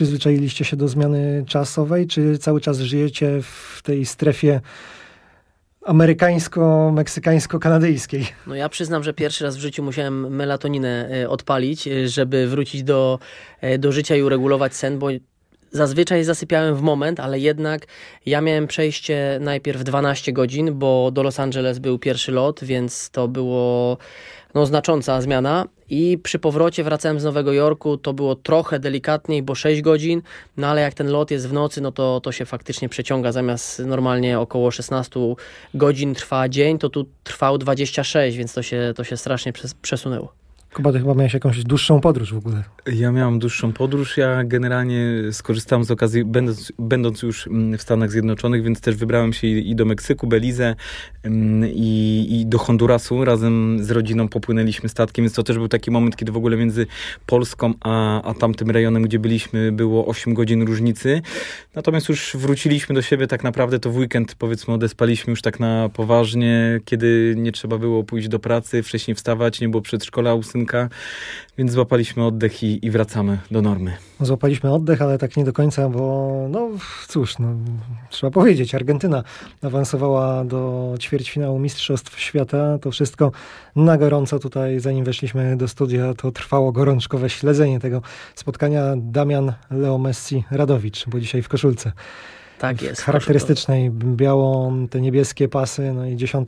Przyzwyczailiście się do zmiany czasowej, czy cały czas żyjecie w tej strefie amerykańsko-meksykańsko-kanadyjskiej? No ja przyznam, że pierwszy raz w życiu musiałem melatoninę odpalić, żeby wrócić do życia i uregulować sen, bo zazwyczaj zasypiałem w moment, ale jednak ja miałem przejście najpierw 12 godzin, bo do Los Angeles był pierwszy lot, więc to było znacząca zmiana. I przy powrocie wracałem z Nowego Jorku, to było trochę delikatniej, bo 6 godzin, no ale jak ten lot jest w nocy, no to się faktycznie przeciąga. Zamiast normalnie około 16 godzin trwa dzień, to tu trwał 26, więc to się strasznie przesunęło. Kuba, ty chyba miałeś jakąś dłuższą podróż w ogóle. Ja miałem dłuższą podróż. Ja generalnie skorzystałem z okazji, będąc już w Stanach Zjednoczonych, więc też wybrałem się i do Meksyku, Belize i do Hondurasu. Razem z rodziną popłynęliśmy statkiem, więc to też był taki moment, kiedy w ogóle między Polską a tamtym rejonem, gdzie byliśmy, było 8 godzin różnicy. Natomiast już wróciliśmy do siebie tak naprawdę, to w weekend powiedzmy odespaliśmy już tak na poważnie, kiedy nie trzeba było pójść do pracy, wcześniej wstawać, nie było przedszkola, ósmka, więc złapaliśmy oddech i wracamy do normy. Złapaliśmy oddech, ale tak nie do końca, bo trzeba powiedzieć, Argentyna awansowała do ćwierćfinału Mistrzostw Świata. To wszystko na gorąco tutaj, zanim weszliśmy do studia, to trwało gorączkowe śledzenie tego spotkania. Damian Leo Messi Radowicz, bo dzisiaj w koszulce. Tak jest. Charakterystycznej, biało, te niebieskie pasy, no i 10.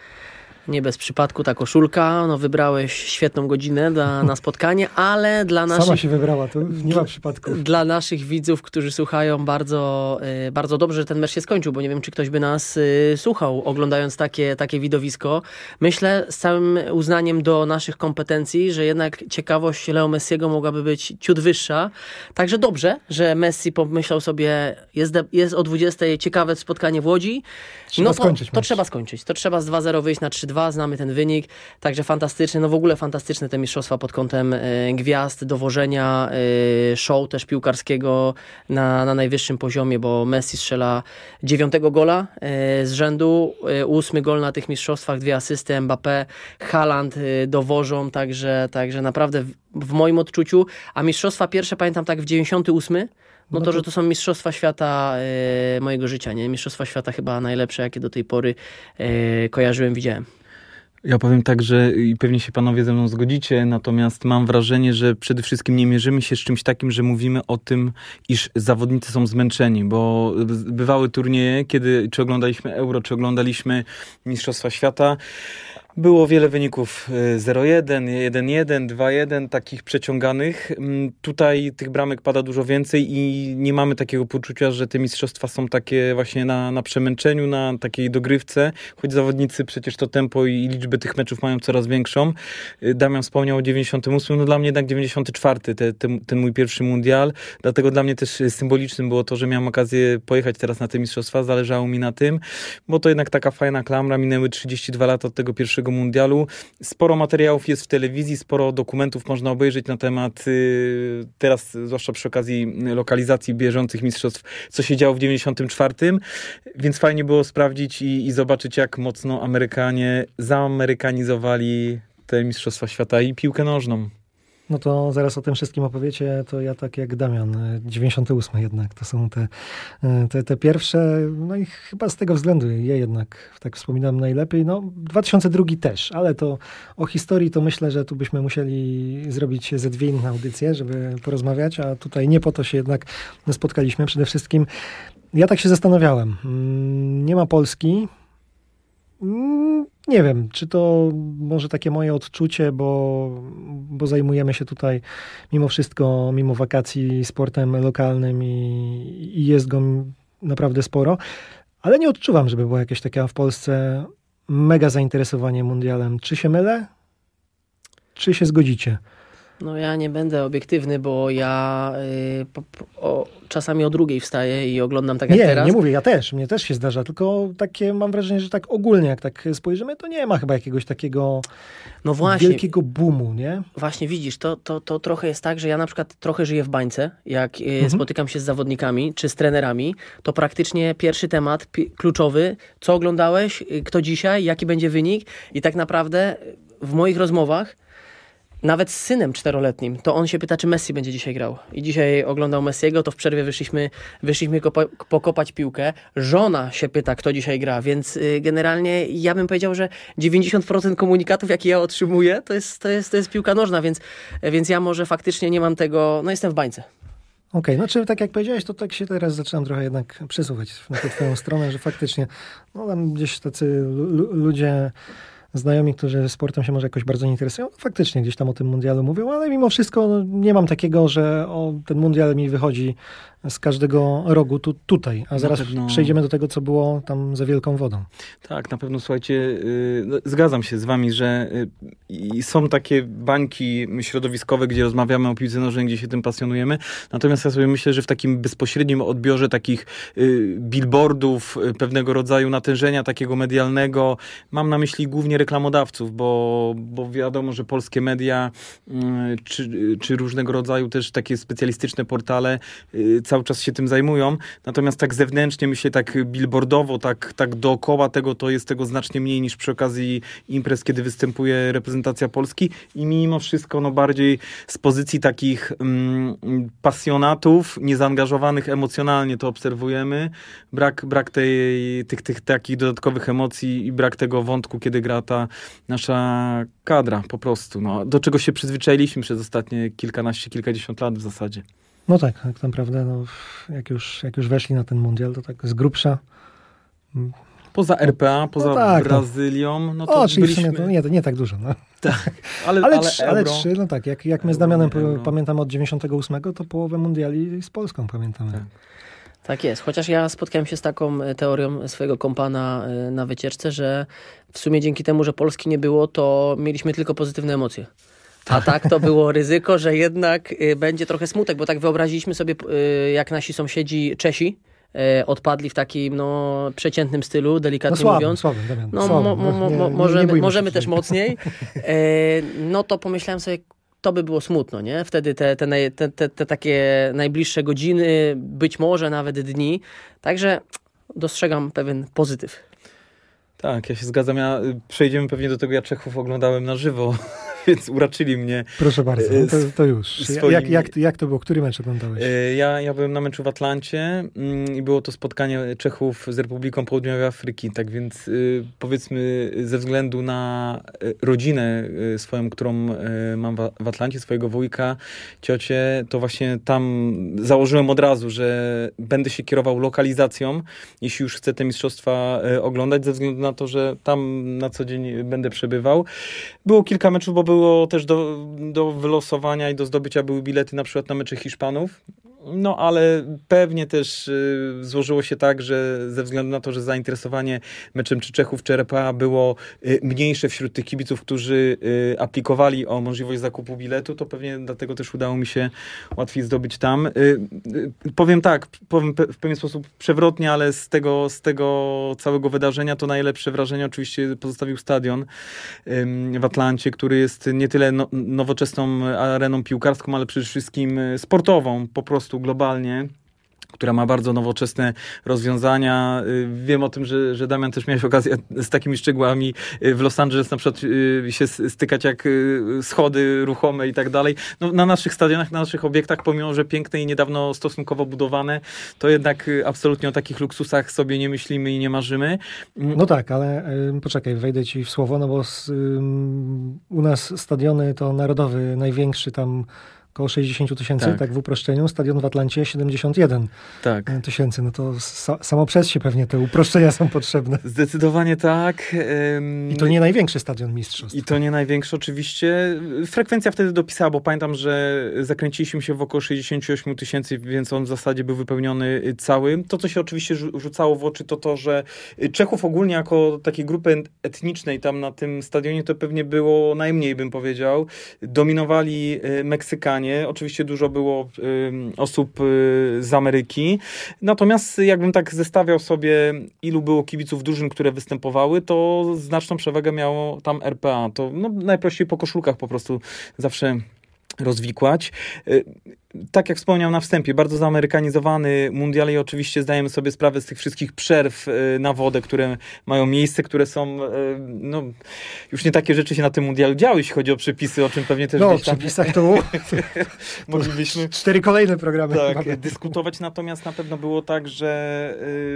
Nie bez przypadku ta koszulka. Wybrałeś świetną godzinę na spotkanie, ale dla naszych... Sama się wybrała, to nie ma przypadków. Dla naszych widzów, którzy słuchają, bardzo, bardzo dobrze, że ten mecz się skończył, bo nie wiem, czy ktoś by nas słuchał, oglądając takie widowisko. Myślę z całym uznaniem do naszych kompetencji, że jednak ciekawość Leo Messiego mogłaby być ciut wyższa. Także dobrze, że Messi pomyślał sobie, jest o 20 ciekawe spotkanie w Łodzi. Trzeba skończyć. To trzeba skończyć. To trzeba z 2-0 wyjść na 3-2. Znamy ten wynik, także fantastyczne, w ogóle fantastyczne te mistrzostwa pod kątem gwiazd, dowożenia, show też piłkarskiego na najwyższym poziomie, bo Messi strzela 9 gola z rzędu, 8 gol na tych mistrzostwach, 2 asysty, Mbappé, Haaland dowożą, także naprawdę w moim odczuciu, a mistrzostwa pierwsze pamiętam tak w 98, że to są mistrzostwa świata mojego życia, nie? Mistrzostwa świata chyba najlepsze, jakie do tej pory kojarzyłem, widziałem. Ja powiem tak, że i pewnie się panowie ze mną zgodzicie, natomiast mam wrażenie, że przede wszystkim nie mierzymy się z czymś takim, że mówimy o tym, iż zawodnicy są zmęczeni, bo bywały turnieje, czy oglądaliśmy Euro, czy oglądaliśmy Mistrzostwa Świata, było wiele wyników 0-1, 1-1, 2-1, takich przeciąganych. Tutaj tych bramek pada dużo więcej i nie mamy takiego poczucia, że te mistrzostwa są takie właśnie na przemęczeniu, na takiej dogrywce, choć zawodnicy przecież to tempo i liczbę tych meczów mają coraz większą. Damian wspomniał o 98, dla mnie jednak 94, ten mój pierwszy mundial, dlatego dla mnie też symbolicznym było to, że miałem okazję pojechać teraz na te mistrzostwa, zależało mi na tym, bo to jednak taka fajna klamra, minęły 32 lata od tego pierwszego mundialu. Sporo materiałów jest w telewizji, sporo dokumentów można obejrzeć na temat teraz, zwłaszcza przy okazji lokalizacji bieżących mistrzostw, co się działo w 94, więc fajnie było sprawdzić i zobaczyć, jak mocno Amerykanie zaamerykanizowali te mistrzostwa świata i piłkę nożną. No to zaraz o tym wszystkim opowiecie, to ja tak jak Damian, 98 jednak, to są te pierwsze, no i chyba z tego względu je jednak tak wspominam najlepiej, 2002 też, ale to o historii to myślę, że tu byśmy musieli zrobić ze 2 inne audycje, żeby porozmawiać, a tutaj nie po to się jednak spotkaliśmy. Przede wszystkim ja tak się zastanawiałem, nie ma Polski. Nie wiem, czy to może takie moje odczucie, bo zajmujemy się tutaj mimo wszystko, mimo wakacji sportem lokalnym i jest go naprawdę sporo, ale nie odczuwam, żeby było jakieś takie w Polsce mega zainteresowanie mundialem. Czy się mylę? Czy się zgodzicie? Ja nie będę obiektywny, bo ja czasami o 2 wstaję i oglądam tak jak teraz. Nie mówię, mnie też się zdarza, tylko takie mam wrażenie, że tak ogólnie, jak tak spojrzymy, to nie ma chyba jakiegoś takiego wielkiego boomu, nie? Właśnie widzisz, to trochę jest tak, że ja na przykład trochę żyję w bańce, jak spotykam się z zawodnikami czy z trenerami, to praktycznie pierwszy temat kluczowy, co oglądałeś, kto dzisiaj, jaki będzie wynik i tak naprawdę w moich rozmowach nawet z synem 4-letnim, to on się pyta, czy Messi będzie dzisiaj grał. I dzisiaj oglądał Messiego, to w przerwie wyszliśmy pokopać piłkę. Żona się pyta, kto dzisiaj gra, więc generalnie ja bym powiedział, że 90% komunikatów, jakie ja otrzymuję, to jest piłka nożna, więc ja może faktycznie nie mam tego, no jestem w bańce. Okej, znaczy tak jak powiedziałeś, to tak się teraz zaczynam trochę jednak przesuwać na tę twoją stronę, że faktycznie no tam gdzieś tacy ludzie, znajomi, którzy sportem się może jakoś bardzo nie interesują, faktycznie gdzieś tam o tym mundialu mówią, ale mimo wszystko no, nie mam takiego, że ten mundial mi wychodzi z każdego rogu tutaj, a zaraz przejdziemy do tego, co było tam za wielką wodą. Tak, na pewno, słuchajcie, zgadzam się z wami, że są takie bańki środowiskowe, gdzie rozmawiamy o piłce nożnej, gdzie się tym pasjonujemy, natomiast ja sobie myślę, że w takim bezpośrednim odbiorze takich billboardów, pewnego rodzaju natężenia takiego medialnego, mam na myśli głównie reklamodawców, bo wiadomo, że polskie media, czy różnego rodzaju też takie specjalistyczne portale cały czas się tym zajmują, natomiast tak zewnętrznie, myślę, tak billboardowo, tak dookoła tego, to jest tego znacznie mniej niż przy okazji imprez, kiedy występuje reprezentacja Polski i mimo wszystko no bardziej z pozycji takich pasjonatów, niezaangażowanych emocjonalnie to obserwujemy. Brak tych takich dodatkowych emocji i brak tego wątku, kiedy gra ta nasza kadra po prostu. No, do czego się przyzwyczailiśmy przez ostatnie kilkadziesiąt lat w zasadzie. No tak naprawdę, no, jak już weszli na ten mundial, to tak z grubsza. Poza RPA, poza Brazylią, no to czyli byliśmy... to nie tak dużo. No. Tak, ale trzy, no tak, jak my z Damianem pamiętamy od 98, to połowę mundiali z Polską pamiętamy. Tak jest, chociaż ja spotkałem się z taką teorią swojego kompana na wycieczce, że w sumie dzięki temu, że Polski nie było, to mieliśmy tylko pozytywne emocje. A tak to było ryzyko, że jednak będzie trochę smutek, bo tak wyobraziliśmy sobie, jak nasi sąsiedzi Czesi odpadli w takim przeciętnym stylu, delikatnie mówiąc. Słabym, Damian. Możemy też mocniej. No to pomyślałem sobie, to by było smutno, nie? Wtedy te takie najbliższe godziny, być może nawet dni. Także dostrzegam pewien pozytyw. Tak, ja się zgadzam. Przejdziemy pewnie do tego, ja Czechów oglądałem na żywo, więc uraczyli mnie. Proszę bardzo, to już. Jak to było? Który mecz oglądałeś? Ja byłem na meczu w Atlancie i było to spotkanie Czechów z Republiką Południowej Afryki, tak więc powiedzmy ze względu na rodzinę swoją, którą mam w Atlancie, swojego wujka, ciocię, to właśnie tam założyłem od razu, że będę się kierował lokalizacją, jeśli już chcę te mistrzostwa oglądać, ze względu na to, że tam na co dzień będę przebywał. Było kilka meczów, bo było też do wylosowania i do zdobycia były bilety na przykład na mecze Hiszpanów. No ale pewnie też złożyło się tak, że ze względu na to, że zainteresowanie meczem czy Czechów, czy RPA było mniejsze wśród tych kibiców, którzy aplikowali o możliwość zakupu biletu, to pewnie dlatego też udało mi się łatwiej zdobyć tam. Powiem w pewien sposób przewrotnie, ale z tego całego wydarzenia to najlepsze wrażenie oczywiście pozostawił stadion w Atlancie, który jest nie tyle nowoczesną areną piłkarską, ale przede wszystkim sportową, po prostu globalnie, która ma bardzo nowoczesne rozwiązania. Wiem o tym, że Damian też miałeś okazję z takimi szczegółami w Los Angeles na przykład się stykać, jak schody ruchome i tak dalej. No, na naszych stadionach, na naszych obiektach, pomimo że piękne i niedawno stosunkowo budowane, to jednak absolutnie o takich luksusach sobie nie myślimy i nie marzymy. No tak, ale poczekaj, wejdę ci w słowo, no bo u nas stadiony to narodowy, największy tam około 60 000, tak w uproszczeniu. Stadion w Atlancie 71 tysięcy. No to samo przez się pewnie te uproszczenia są potrzebne. Zdecydowanie tak. I to nie największy stadion mistrzostw. I to nie największy oczywiście. Frekwencja wtedy dopisała, bo pamiętam, że zakręciliśmy się w około 68 000, więc on w zasadzie był wypełniony cały. To, co się oczywiście rzucało w oczy, to, że Czechów ogólnie jako takiej grupy etnicznej tam na tym stadionie to pewnie było najmniej, bym powiedział. Dominowali Meksykanie. Oczywiście dużo było osób z Ameryki. Natomiast jakbym tak zestawiał sobie, ilu było kibiców drużyn, które występowały, to znaczną przewagę miało tam RPA. To najprościej po koszulkach po prostu zawsze rozwikłać. tak jak wspomniałem na wstępie, bardzo zaamerykanizowany mundial i oczywiście zdajemy sobie sprawę z tych wszystkich przerw na wodę, które mają miejsce, które są, no, już nie takie rzeczy się na tym mundialu działy, jeśli chodzi o przepisy, o czym pewnie też No, o gdzieś tam przepisach to moglibyśmy 4 kolejne programy. tak dyskutować, natomiast na pewno było tak, że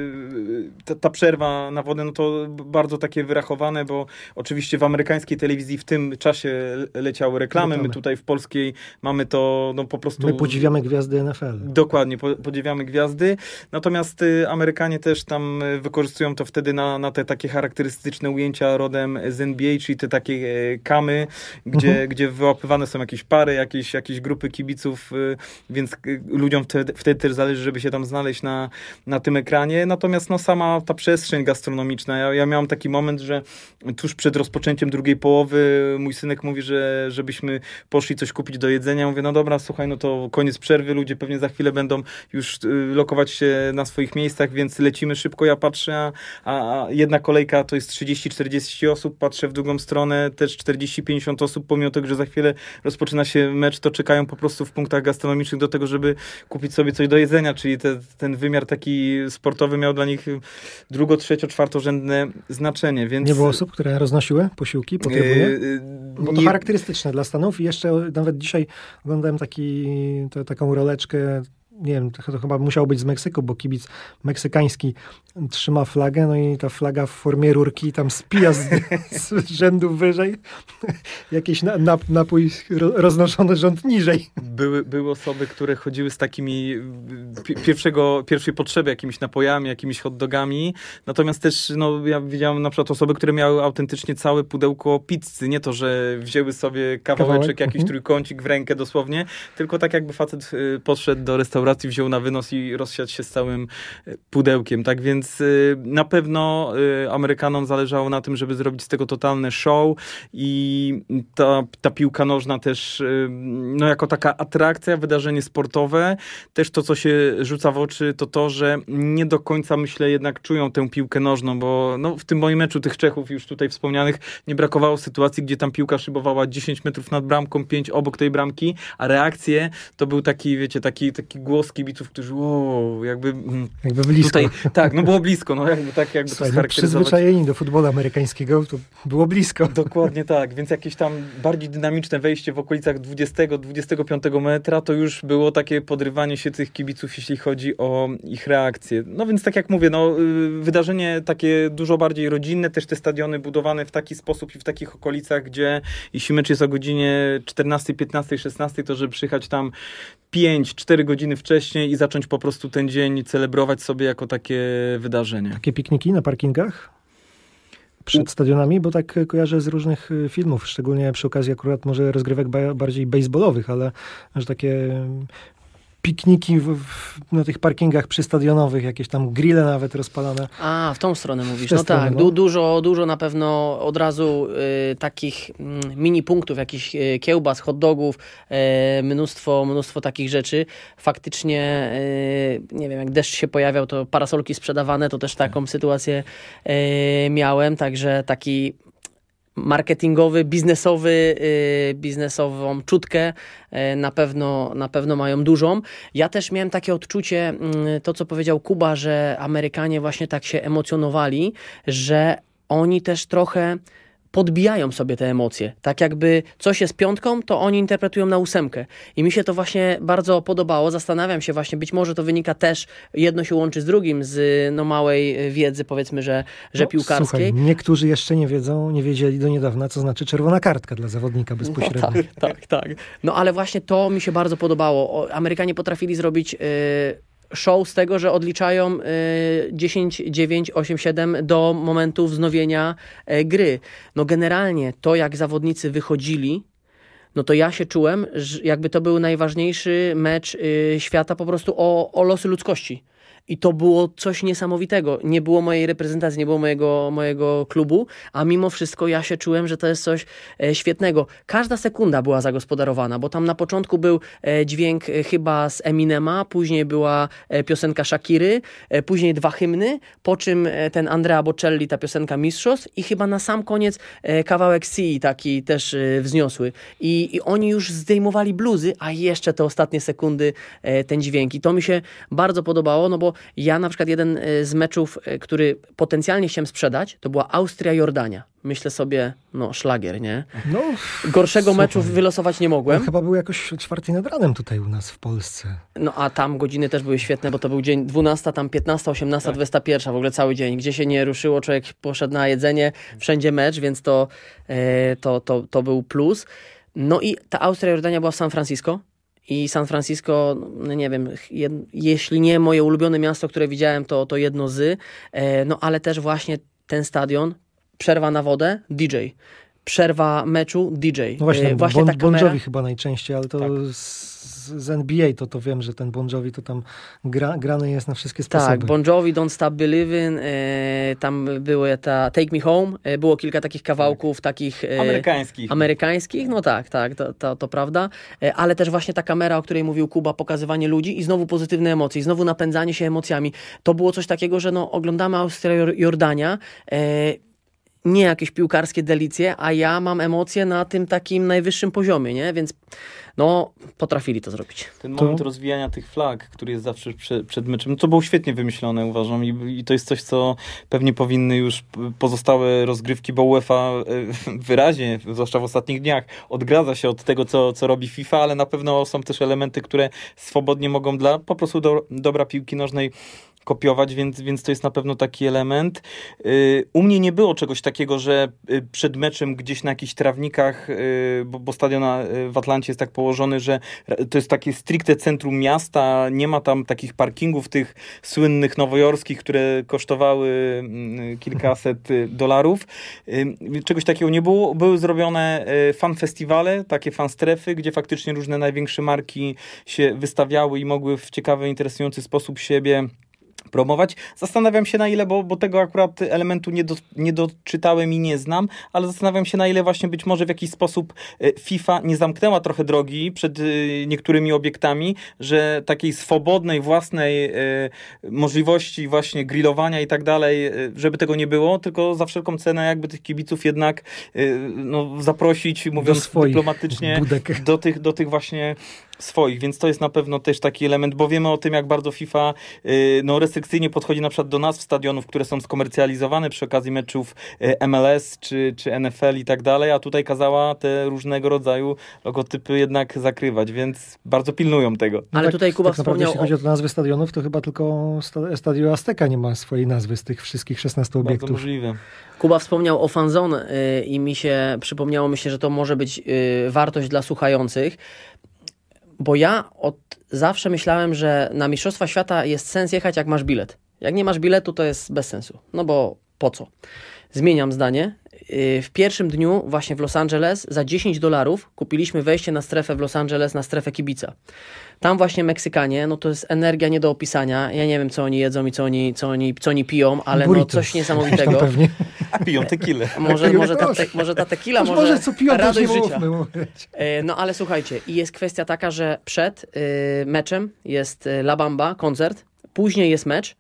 ta przerwa na wodę, no to bardzo takie wyrachowane, bo oczywiście w amerykańskiej telewizji w tym czasie leciały reklamy, my tutaj w polskiej mamy to no po prostu... My podziwiamy gwiazdy NFL. Dokładnie, podziwiamy gwiazdy, natomiast Amerykanie też tam wykorzystują to wtedy na te takie charakterystyczne ujęcia rodem z NBA, czyli te takie kamy, gdzie wyłapywane są jakieś pary, jakieś grupy kibiców, więc ludziom wtedy też zależy, żeby się tam znaleźć na tym ekranie. Natomiast no sama ta przestrzeń gastronomiczna, ja miałem taki moment, że tuż przed rozpoczęciem drugiej połowy mój synek mówi, żebyśmy poszli coś kupić do jedzenia. Mówię, no dobra, słuchaj, no to koniec przerwy, ludzie pewnie za chwilę będą już lokować się na swoich miejscach, więc lecimy szybko. Ja patrzę, a jedna kolejka to jest 30-40 osób, patrzę w drugą stronę, też 40-50 osób, pomimo tego, że za chwilę rozpoczyna się mecz, to czekają po prostu w punktach gastronomicznych do tego, żeby kupić sobie coś do jedzenia, czyli ten wymiar taki sportowy miał dla nich drugo-, trzecio-, czwartorzędne znaczenie, więc... Nie było osób, które roznosiły posiłki po trybunie? Bo to charakterystyczne dla Stanów i jeszcze nawet dzisiaj oglądałem taką roleczkę, nie wiem, to chyba musiało być z Meksyku, bo meksykański trzyma flagę, no i ta flaga w formie rurki tam spija z rzędu wyżej. Jakiś napój roznoszony rząd niżej. Były osoby, które chodziły z takimi pierwszej potrzeby, jakimiś napojami, jakimiś hot dogami. Natomiast też, no, ja widziałem na przykład osoby, które miały autentycznie całe pudełko pizzy. Nie to, że wzięły sobie kawałeczek, jakiś trójkącik w rękę dosłownie, tylko tak jakby facet podszedł do restauracji, wziął na wynos i rozsiadł się z całym pudełkiem. Tak więc na pewno Amerykanom zależało na tym, żeby zrobić z tego totalne show i ta piłka nożna też no jako taka atrakcja, wydarzenie sportowe. Też to, co się rzuca w oczy, to, że nie do końca, myślę, jednak czują tę piłkę nożną, bo no, w tym moim meczu tych Czechów już tutaj wspomnianych nie brakowało sytuacji, gdzie tam piłka szybowała 10 metrów nad bramką, 5 obok tej bramki, a reakcje to był taki, wiecie, taki głos kibiców, którzy jakby blisko. Tutaj, tak, no było blisko, no jakby to scharakteryzować. Przyzwyczajeni do futbolu amerykańskiego, to było Dokładnie tak, więc jakieś tam bardziej dynamiczne wejście w okolicach 20-25 metra, to już było takie podrywanie się tych kibiców, jeśli chodzi o ich reakcje. No więc tak jak mówię, no wydarzenie takie dużo bardziej rodzinne, też te stadiony budowane w taki sposób i w takich okolicach, gdzie jeśli mecz jest o godzinie 14, 15, 16, to żeby przyjechać tam 5-4 godziny wcześniej i zacząć po prostu ten dzień celebrować sobie jako takie wydarzenie. Takie pikniki na parkingach? Przed stadionami, bo tak kojarzę z różnych filmów, szczególnie przy okazji akurat może rozgrywek bardziej baseballowych, ale że takie pikniki na tych parkingach przystadionowych, jakieś tam grille nawet rozpalane. A, w tą stronę mówisz. No tak, dużo na pewno od razu takich mini punktów, jakichś kiełbas, hot dogów, mnóstwo takich rzeczy. Faktycznie, nie wiem, jak deszcz się pojawiał, to parasolki sprzedawane, to też taką sytuację miałem, także taki marketingowy, biznesową czutkę na pewno mają dużą. Ja też miałem takie odczucie, to co powiedział Kuba, że Amerykanie właśnie tak się emocjonowali, że oni też trochę podbijają sobie te emocje. Tak jakby coś jest piątką, to oni interpretują na 8. I mi się to właśnie bardzo podobało. Zastanawiam się właśnie, być może to wynika też, jedno się łączy z drugim, z małej wiedzy, powiedzmy, że piłkarskiej. Słuchaj, niektórzy jeszcze nie wiedzieli do niedawna, co znaczy czerwona kartka dla zawodnika bezpośrednio. No, tak. No ale właśnie to mi się bardzo podobało. Amerykanie potrafili zrobić show z tego, że odliczają 10, 9, 8, 7 do momentu wznowienia gry. No generalnie to, jak zawodnicy wychodzili, no to ja się czułem, że jakby to był najważniejszy mecz świata po prostu o losy ludzkości. I to było coś niesamowitego. Nie było mojej reprezentacji, nie było mojego klubu, a mimo wszystko ja się czułem, że to jest coś świetnego. Każda sekunda była zagospodarowana, bo tam na początku był dźwięk chyba z Eminema, później była piosenka Shakiry, później 2 hymny, po czym ten Andrea Bocelli, ta piosenka Mistrzostw i chyba na sam koniec kawałek Sea, taki też wzniosły. I oni już zdejmowali bluzy, a jeszcze te ostatnie sekundy ten dźwięk. I to mi się bardzo podobało, no bo ja na przykład jeden z meczów, który potencjalnie chciałem sprzedać, to była Austria-Jordania. Myślę sobie, szlagier, nie? No, gorszego super. meczu wylosować nie mogłem. No, chyba był jakoś o 4 nad ranem tutaj u nas w Polsce. No a tam godziny też były świetne, bo to był dzień 12, tam 15, 18, 21, w ogóle cały dzień. Gdzie się nie ruszyło, człowiek poszedł na jedzenie, wszędzie mecz, więc to był plus. No i ta Austria-Jordania była w San Francisco. I San Francisco, no nie wiem, jeśli nie moje ulubione miasto, które widziałem, to jedno z, ale też właśnie ten stadion, przerwa na wodę, DJ. Przerwa meczu, DJ. No właśnie, ta kamera... Bon Jovi chyba najczęściej, ale to tak. z NBA to wiem, że ten Bon Jovi to tam grany jest na wszystkie sposoby. Tak, Bon Jovi, Don't Stop Believin', tam były Take Me Home, było kilka takich kawałków, takich... Amerykańskich, no tak, to prawda, ale też właśnie ta kamera, o której mówił Kuba, pokazywanie ludzi i znowu pozytywne emocje, i znowu napędzanie się emocjami. To było coś takiego, że oglądamy Austrię-Jordania, nie jakieś piłkarskie delicje, a ja mam emocje na tym takim najwyższym poziomie, nie? Więc potrafili to zrobić. Ten moment rozwijania tych flag, który jest zawsze przed meczem, to było świetnie wymyślone, uważam. I to jest coś, co pewnie powinny już pozostałe rozgrywki, bo UEFA wyraźnie, zwłaszcza w ostatnich dniach, odgradza się od tego, co robi FIFA, ale na pewno są też elementy, które swobodnie mogą dla po prostu dobra piłki nożnej kopiować, więc to jest na pewno taki element. U mnie nie było czegoś takiego, że przed meczem gdzieś na jakichś trawnikach, bo stadion w Atlancie jest tak położony, że to jest takie stricte centrum miasta, nie ma tam takich parkingów tych słynnych nowojorskich, które kosztowały kilkaset dolarów. Czegoś takiego nie było. Były zrobione fan festiwale, takie fan strefy, gdzie faktycznie różne największe marki się wystawiały i mogły w ciekawy, interesujący sposób siebie promować. Zastanawiam się na ile, bo tego akurat elementu nie doczytałem i nie znam, ale zastanawiam się na ile właśnie być może w jakiś sposób FIFA nie zamknęła trochę drogi przed niektórymi obiektami, że takiej swobodnej, własnej możliwości właśnie grillowania i tak dalej, żeby tego nie było, tylko za wszelką cenę jakby tych kibiców jednak zaprosić, mówiąc dyplomatycznie, do tych właśnie swoich, więc to jest na pewno też taki element, bo wiemy o tym, jak bardzo FIFA restrykcyjnie podchodzi na przykład do nazw stadionów, które są skomercjalizowane przy okazji meczów MLS czy NFL i tak dalej, a tutaj kazała te różnego rodzaju logotypy jednak zakrywać, więc bardzo pilnują tego. Ale tutaj Kuba tak wspomniał... Jeśli chodzi o nazwy stadionów, to chyba tylko Stadio Azteca nie ma swojej nazwy z tych wszystkich 16 obiektów. Bardzo możliwe. Kuba wspomniał o fanzone i przypomniało mi się, że to może być wartość dla słuchających. Bo ja od zawsze myślałem, że na Mistrzostwa Świata jest sens jechać, jak masz bilet. Jak nie masz biletu, to jest bez sensu. No bo po co? Zmieniam zdanie. W pierwszym dniu właśnie w Los Angeles za $10 kupiliśmy wejście na strefę w Los Angeles, na strefę kibica. Tam właśnie Meksykanie, to jest energia nie do opisania. Ja nie wiem, co oni jedzą i co oni piją, ale coś niesamowitego. A piją tequilę. Może ta tequila, może co piją, radość życia. Ale słuchajcie, i jest kwestia taka, że przed meczem jest La Bamba, koncert, później jest mecz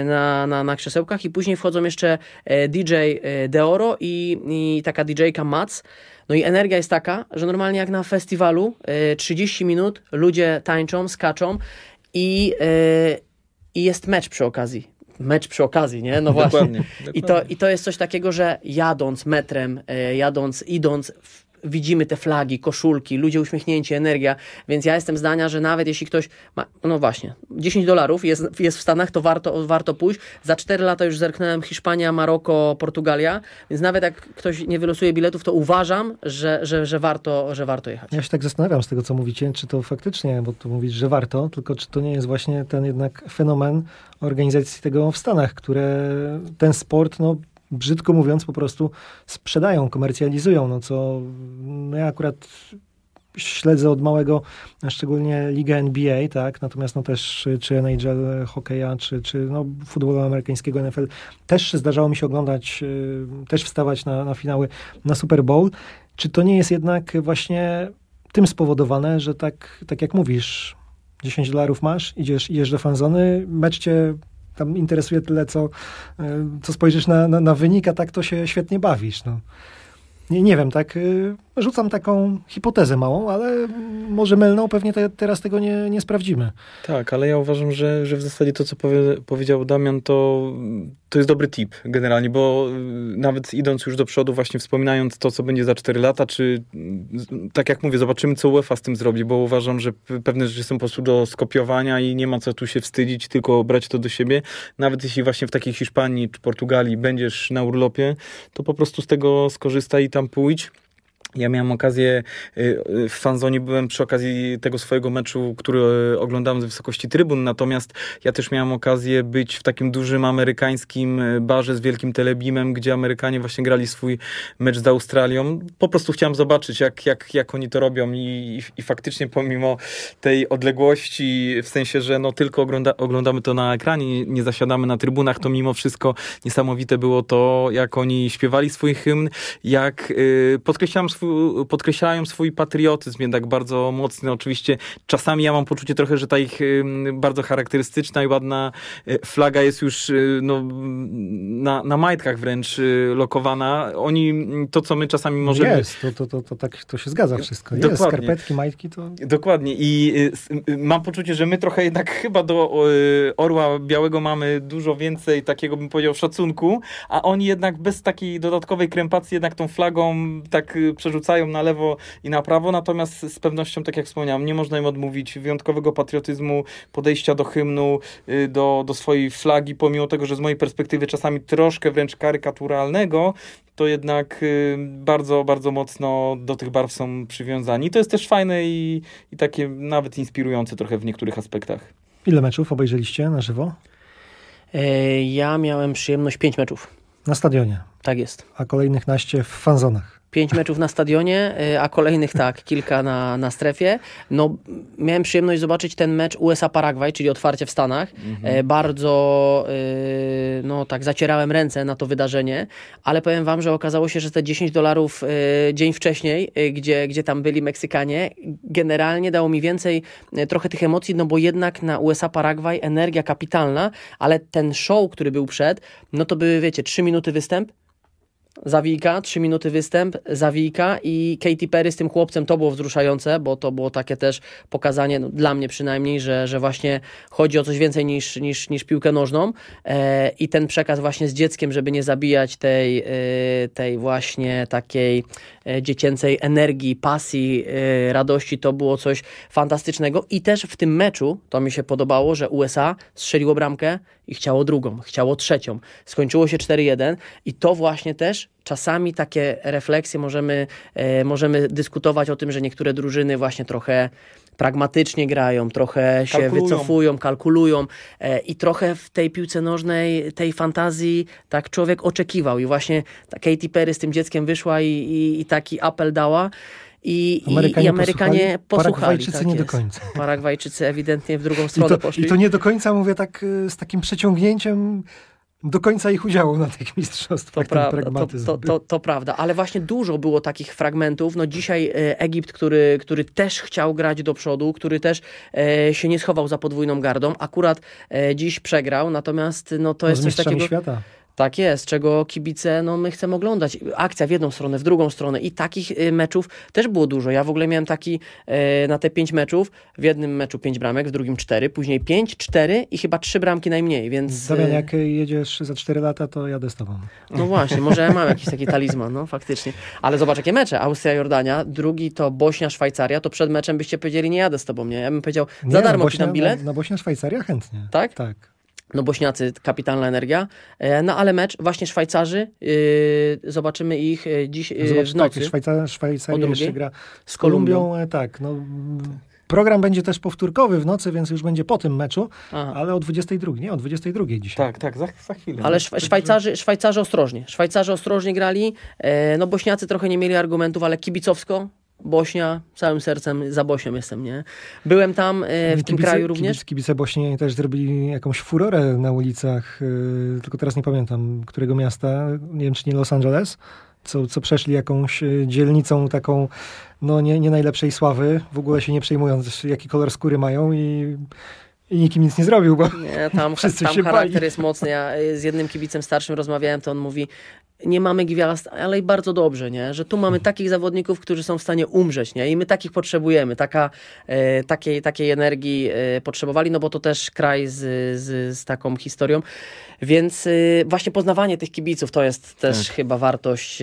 na krzesełkach i później wchodzą jeszcze DJ Deoro i taka DJ-ka Mats. No i energia jest taka, że normalnie jak na festiwalu 30 minut ludzie tańczą, skaczą i jest mecz przy okazji, nie? No właśnie. Dokładnie. I to jest coś takiego, że jadąc metrem, idąc, widzimy te flagi, koszulki, ludzie uśmiechnięci, energia, więc ja jestem zdania, że nawet jeśli ktoś ma, właśnie, $10 jest w Stanach, to warto pójść. Za 4 lata już zerknąłem Hiszpania, Maroko, Portugalia, więc nawet jak ktoś nie wylosuje biletów, to uważam, że warto jechać. Ja się tak zastanawiam z tego, co mówicie, czy to faktycznie, bo tu mówisz, że warto, tylko czy to nie jest właśnie ten jednak fenomen organizacji tego w Stanach, które ten sport, brzydko mówiąc, po prostu sprzedają, komercjalizują, ja akurat śledzę od małego, szczególnie ligę NBA, tak, natomiast no też czy NHL hokeja, czy no futbolu amerykańskiego NFL, też zdarzało mi się oglądać, też wstawać na finały na Super Bowl. Czy to nie jest jednak właśnie tym spowodowane, że tak jak mówisz, $10 masz, idziesz do fanzony, mecz cię tam interesuje tyle, co spojrzysz na wynik, a tak to się świetnie bawisz. No. Nie wiem, tak rzucam taką hipotezę małą, ale może mylną, pewnie teraz tego nie sprawdzimy. Tak, ale ja uważam, że w zasadzie to, co powiedział Damian, to jest dobry tip generalnie, bo nawet idąc już do przodu, właśnie wspominając to, co będzie za 4 lata, czy tak jak mówię, zobaczymy, co UEFA z tym zrobi, bo uważam, że pewne rzeczy są po prostu do skopiowania i nie ma co tu się wstydzić, tylko brać to do siebie. Nawet jeśli właśnie w takiej Hiszpanii czy Portugalii będziesz na urlopie, to po prostu z tego skorzystaj i tam pójdź. Ja miałem okazję, w fanzonie byłem przy okazji tego swojego meczu, który oglądałem z wysokości trybun, natomiast ja też miałem okazję być w takim dużym amerykańskim barze z wielkim telebimem, gdzie Amerykanie właśnie grali swój mecz z Australią. Po prostu chciałem zobaczyć, jak oni to robią i faktycznie pomimo tej odległości, w sensie, że no tylko oglądamy to na ekranie, nie zasiadamy na trybunach, to mimo niesamowite było to, jak oni śpiewali swój hymn, jak podkreślają swój patriotyzm jednak bardzo mocny. Oczywiście czasami ja mam poczucie trochę, że ta ich bardzo charakterystyczna i ładna flaga jest już no, na majtkach wręcz lokowana. Oni, to co my czasami możemy... Jest, to się zgadza wszystko. Jest, dokładnie. Skarpetki, majtki to... Dokładnie i mam poczucie, że my trochę jednak chyba do Orła Białego mamy dużo więcej takiego, bym powiedział, szacunku, a oni jednak bez takiej dodatkowej krępacji jednak tą flagą tak przerzucają na lewo i na prawo, natomiast z pewnością, tak jak wspomniałem, nie można im odmówić wyjątkowego patriotyzmu, podejścia do hymnu, do swojej flagi, pomimo tego, że z mojej perspektywy czasami troszkę wręcz karykaturalnego, to jednak bardzo, bardzo mocno do tych barw są przywiązani. To jest też fajne i takie nawet inspirujące trochę w niektórych aspektach. Ile meczów obejrzeliście na żywo? Ja miałem przyjemność 5 meczów. Na stadionie? Tak jest. A kolejnych 15 w fanzonach? 5 meczów na stadionie, a kolejnych tak, kilka na strefie. No, miałem przyjemność zobaczyć ten mecz USA-Paragwaj, czyli otwarcie w Stanach. Bardzo no tak zacierałem ręce na to wydarzenie, ale powiem wam, że okazało się, że te $10 dzień wcześniej, gdzie tam byli Meksykanie, generalnie dało mi więcej trochę tych emocji, no bo jednak na USA-Paragwaj energia kapitalna, ale ten show, który był przed, no to były, wiecie, 3 minuty występ, zawijka, 3 minuty występ, zawijka i Katy Perry z tym chłopcem, to było wzruszające, bo to było takie też pokazanie, no, dla mnie przynajmniej, że właśnie chodzi o coś więcej niż piłkę nożną i ten przekaz właśnie z dzieckiem, żeby nie zabijać tej właśnie takiej dziecięcej energii, pasji, radości, to było coś fantastycznego i też w tym meczu, to mi się podobało, że USA strzeliło bramkę i chciało drugą, chciało trzecią. Skończyło się 4-1 i to właśnie też czasami takie refleksje możemy dyskutować o tym, że niektóre drużyny właśnie trochę pragmatycznie grają, trochę się wycofują, kalkulują i trochę w tej piłce nożnej, tej fantazji tak człowiek oczekiwał i właśnie ta Katy Perry z tym dzieckiem wyszła i taki apel dała. I Amerykanie posłuchali. Paragwajczycy tak nie jest. do końca. Paragwajczycy ewidentnie w drugą stronę poszli. I to nie do końca, mówię tak z takim przeciągnięciem do końca ich udziału na tych mistrzostwach. To prawda, ale właśnie dużo było takich fragmentów. No dzisiaj Egipt, który też chciał grać do przodu, który też się nie schował za podwójną gardą, akurat dziś przegrał, natomiast no to jest coś takiego... świata. Tak jest, czego kibice, no my chcemy oglądać. Akcja w jedną stronę, w drugą stronę i takich meczów też było dużo. Ja w ogóle miałem taki na te 5 meczów, w jednym meczu 5 bramek, w drugim 4, później 5, 4 i chyba 3 bramki najmniej, więc... Damian, jak jedziesz za 4 lata, to jadę z tobą. No właśnie, może ja mam jakiś taki talizman, no faktycznie. Ale zobacz, jakie mecze. Austria-Jordania, drugi to Bośnia-Szwajcaria, to przed meczem byście powiedzieli, nie jadę z tobą, nie? Ja bym powiedział, za darmo ci dam bilet. Na Bośnia-Szwajcaria chętnie. Tak? Tak. No Bośniacy, kapitalna energia. No ale mecz, właśnie Szwajcarzy, zobaczymy ich dziś w nocy. Tak, Szwajcaria jeszcze gra z Kolumbią. Tak, no... Program będzie też powtórkowy w nocy, więc już będzie po tym meczu, ale o 22, nie? O 22 dzisiaj. Tak, za chwilę. Ale Szwajcarzy ostrożnie. Szwajcarzy ostrożnie grali, no Bośniacy trochę nie mieli argumentów, ale kibicowsko Bośnia, całym sercem za Bośnią jestem, nie? Byłem tam w tym kraju również. Kibice Bośni też zrobili jakąś furorę na ulicach, tylko teraz nie pamiętam, którego miasta, nie wiem, czy nie Los Angeles, co przeszli jakąś dzielnicą taką, no nie najlepszej sławy, w ogóle się nie przejmując, jaki kolor skóry mają i nikim nic nie zrobił, bo nie, tam charakter bali. Jest mocny. Ja z jednym kibicem starszym rozmawiałem, to on mówi, nie mamy gwiazd, ale i bardzo dobrze, nie? Że tu mamy takich zawodników, którzy są w stanie umrzeć, nie? I my takich potrzebujemy. Takiej energii potrzebowali, no bo to też kraj z taką historią. Więc właśnie poznawanie tych kibiców to jest też chyba wartość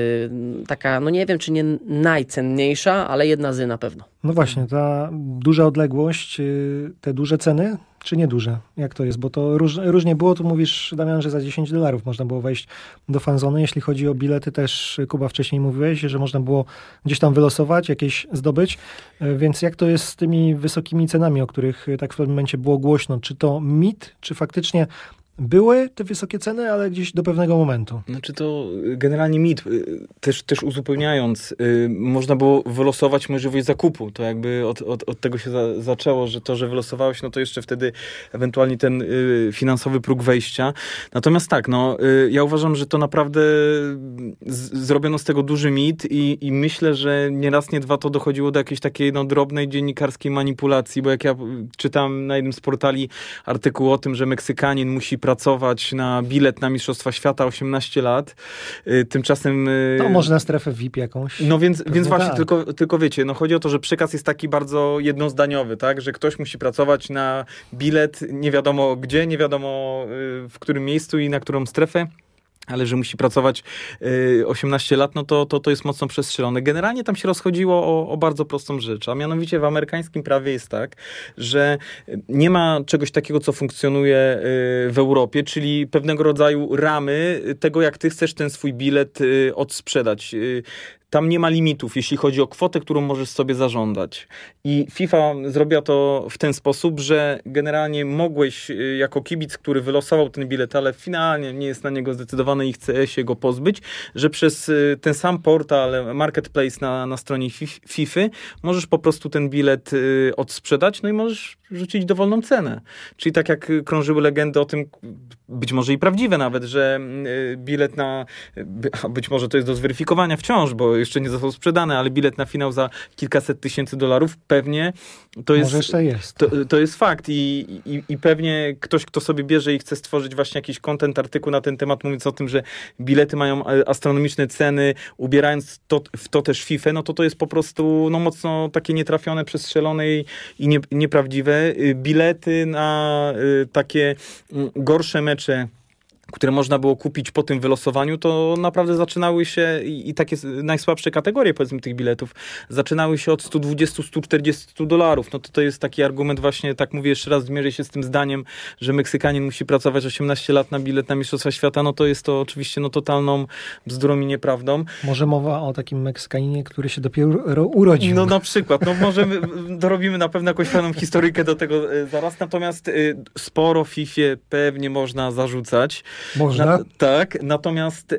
taka, no nie wiem, czy nie najcenniejsza, ale jedna z na pewno. No właśnie, ta duża odległość, te duże ceny, czy nieduże? Jak to jest? Bo to różnie było. Tu mówisz, Damian, że za $10 można było wejść do fanzony. Jeśli chodzi o bilety, też Kuba wcześniej mówiłeś, że można było gdzieś tam wylosować, jakieś zdobyć. Więc jak to jest z tymi wysokimi cenami, o których tak w pewnym momencie było głośno? Czy to mit, czy faktycznie były te wysokie ceny, ale gdzieś do pewnego momentu? Znaczy to generalnie mit. Też uzupełniając, można było wylosować możliwość zakupu. To jakby od tego się zaczęło, że to, że wylosowałeś, no to jeszcze wtedy ewentualnie ten finansowy próg wejścia. Natomiast tak, no ja uważam, że to naprawdę zrobiono z tego duży mit i myślę, że nie raz, nie dwa to dochodziło do jakiejś takiej drobnej dziennikarskiej manipulacji, bo jak ja czytam na jednym z portali artykuł o tym, że Meksykanin musi pracować na bilet na Mistrzostwa Świata 18 lat. Tymczasem... No może na strefę VIP jakąś. No więc właśnie, tak. tylko wiecie, no chodzi o to, że przekaz jest taki bardzo jednozdaniowy, tak? Że ktoś musi pracować na bilet nie wiadomo gdzie, nie wiadomo w którym miejscu i na którą strefę, ale że musi pracować 18 lat, no to jest mocno przestrzelone. Generalnie tam się rozchodziło o bardzo prostą rzecz, a mianowicie w amerykańskim prawie jest tak, że nie ma czegoś takiego, co funkcjonuje w Europie, czyli pewnego rodzaju ramy tego, jak ty chcesz ten swój bilet odsprzedać. Tam nie ma limitów, jeśli chodzi o kwotę, którą możesz sobie zażądać. I FIFA zrobiła to w ten sposób, że generalnie mogłeś jako kibic, który wylosował ten bilet, ale finalnie nie jest na niego zdecydowany i chce się go pozbyć, że przez ten sam portal Marketplace na stronie FIFA możesz po prostu ten bilet odsprzedać, no i możesz rzucić dowolną cenę. Czyli tak jak krążyły legendy o tym, być może i prawdziwe nawet, że bilet być może to jest do zweryfikowania wciąż, bo jeszcze nie został sprzedany, ale bilet na finał za kilkaset tysięcy $, pewnie to jest... Może jeszcze jest. To jest fakt i pewnie ktoś, kto sobie bierze i chce stworzyć właśnie jakiś content, artykuł na ten temat, mówiąc o tym, że bilety mają astronomiczne ceny, ubierając w to też FIFA, no to jest po prostu mocno takie nietrafione, przestrzelone i nieprawdziwe. Bilety na takie gorsze mecze, które można było kupić po tym wylosowaniu, to naprawdę zaczynały się i takie najsłabsze kategorie, powiedzmy, tych biletów, zaczynały się od $120-140. No to jest taki argument właśnie, tak mówię jeszcze raz, zmierzę się z tym zdaniem, że Meksykanin musi pracować 18 lat na bilet na Mistrzostwa Świata, no to jest to oczywiście totalną bzdurą i nieprawdą. Może mowa o takim Meksykaninie, który się dopiero urodził. No na przykład, możemy, dorobimy na pewno jakąś fajną historyjkę do tego zaraz, natomiast sporo FIFA pewnie można zarzucać. Można? Tak, natomiast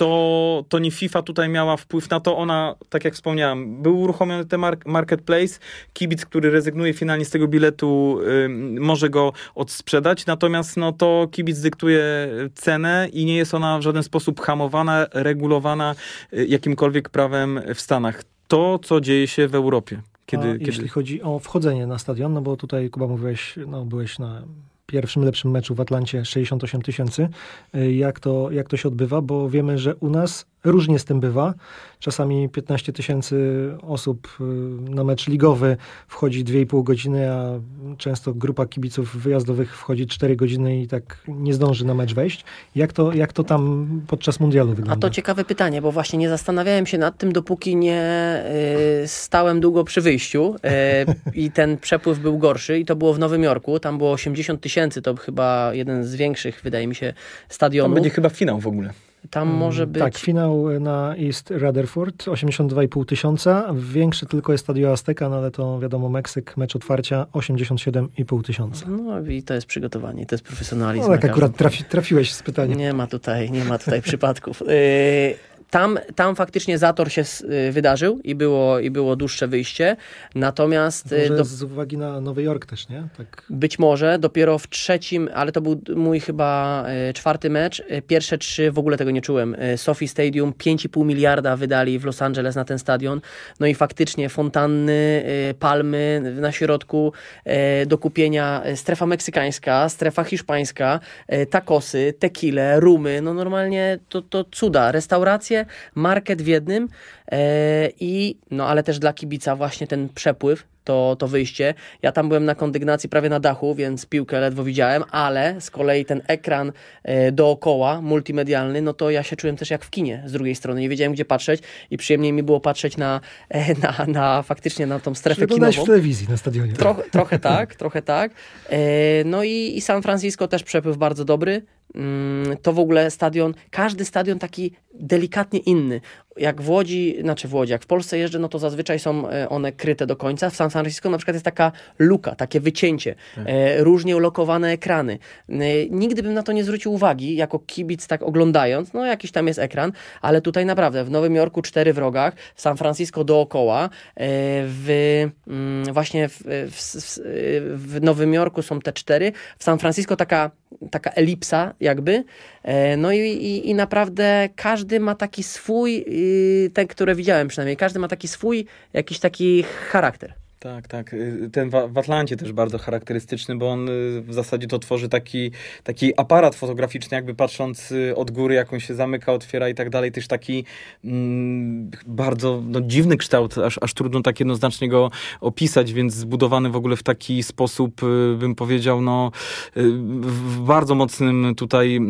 to nie FIFA tutaj miała wpływ na to, ona, tak jak wspomniałem, był uruchomiony ten marketplace, kibic, który rezygnuje finalnie z tego biletu, może go odsprzedać, natomiast to kibic dyktuje cenę i nie jest ona w żaden sposób hamowana, regulowana jakimkolwiek prawem w Stanach. To, co dzieje się w Europie. Jeśli chodzi o wchodzenie na stadion, no bo tutaj, Kuba, mówiłeś, byłeś na pierwszym lepszym meczu w Atlancie 68 000. Jak to się odbywa? Bo wiemy, że u nas różnie z tym bywa. Czasami 15 000 osób na mecz ligowy wchodzi 2,5 godziny, a często grupa kibiców wyjazdowych wchodzi 4 godziny i tak nie zdąży na mecz wejść. Jak to tam podczas mundialu wygląda? A to ciekawe pytanie, bo właśnie nie zastanawiałem się nad tym, dopóki nie stałem długo przy wyjściu i ten przepływ był gorszy i to było w Nowym Jorku. Tam było 80 000, to chyba jeden z większych, wydaje mi się, stadionów. Tam będzie chyba finał w ogóle. Tam może być... Tak, finał na East Rutherford, 82,5 tysiąca. Większy tylko jest Stadio Azteca, no ale to wiadomo, Meksyk, mecz otwarcia 87,5 tysiąca. No i to jest przygotowanie, to jest profesjonalizm. No tak akurat trafiłeś z pytaniem. Nie ma tutaj przypadków. tam faktycznie zator się wydarzył i było dłuższe wyjście, natomiast... Może z uwagi na Nowy Jork też, nie? Tak. Być może, dopiero w trzecim, ale to był mój chyba 4. mecz, pierwsze 3 w ogóle tego nie czułem. SoFi Stadium, 5,5 miliarda wydali w Los Angeles na ten stadion, no i faktycznie fontanny, palmy na środku, do kupienia strefa meksykańska, strefa hiszpańska, tacosy, tequile, rumy, no normalnie to cuda, restauracje, market w jednym no ale też dla kibica właśnie ten przepływ, to wyjście. Ja tam byłem na kondygnacji prawie na dachu, więc piłkę ledwo widziałem, ale z kolei ten ekran dookoła, multimedialny, no to ja się czułem też jak w kinie z drugiej strony. Nie wiedziałem, gdzie patrzeć i przyjemniej mi było patrzeć faktycznie na tą strefę kinową. W telewizji na stadionie. Trochę tak. No i San Francisco też przepływ bardzo dobry. To w ogóle każdy stadion taki delikatnie inny. Jak jak w Polsce jeżdżę, no to zazwyczaj są one kryte do końca. W San Francisco na przykład jest taka luka, takie wycięcie, różnie ulokowane ekrany. Nigdy bym na to nie zwrócił uwagi, jako kibic tak oglądając, no jakiś tam jest ekran, ale tutaj naprawdę w Nowym Jorku 4 w rogach, w San Francisco dookoła, właśnie w Nowym Jorku są te 4, w San Francisco taka elipsa jakby, no i naprawdę każdy ma taki swój, ten, które widziałem przynajmniej, każdy ma taki swój jakiś taki charakter. Tak. Ten w Atlancie też bardzo charakterystyczny, bo on w zasadzie to tworzy taki aparat fotograficzny, jakby patrząc od góry, jak on się zamyka, otwiera i tak dalej. Też taki bardzo dziwny kształt, aż trudno tak jednoznacznie go opisać, więc zbudowany w ogóle w taki sposób, bym powiedział, w bardzo mocnym tutaj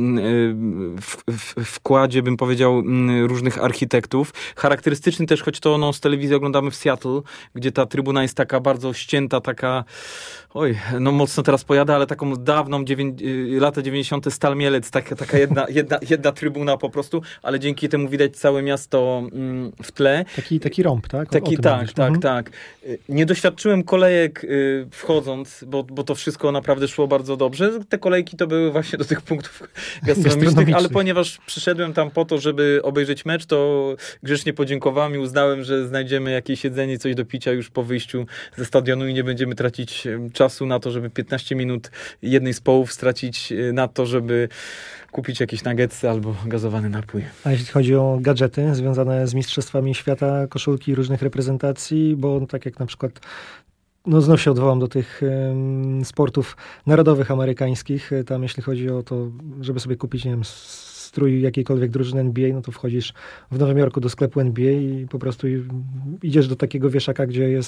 wkładzie, bym powiedział, różnych architektów. Charakterystyczny też, choć to z telewizji oglądamy w Seattle, gdzie ta trybuna jest taka bardzo ścięta, taka, mocno teraz pojadę, ale taką dawną, lata 90. Stal Mielec, taka jedna trybuna po prostu, ale dzięki temu widać całe miasto w tle. Taki rąb, tak? Tak. Nie doświadczyłem kolejek wchodząc, bo to wszystko naprawdę szło bardzo dobrze. Te kolejki to były właśnie do tych punktów gastronomicznych, ale ponieważ przyszedłem tam po to, żeby obejrzeć mecz, to grzecznie podziękowałem i uznałem, że znajdziemy jakieś jedzenie, coś do picia już po wyjściu ze stadionu i nie będziemy tracić czasu na to, żeby 15 minut jednej z połów stracić na to, żeby kupić jakieś nuggetsy albo gazowany napój. A jeśli chodzi o gadżety związane z mistrzostwami świata, koszulki różnych reprezentacji, bo tak jak na przykład znów się odwołam do tych sportów narodowych amerykańskich, tam jeśli chodzi o to, żeby sobie kupić, nie wiem, strój jakiejkolwiek drużyny NBA, no to wchodzisz w Nowym Jorku do sklepu NBA i po prostu idziesz do takiego wieszaka,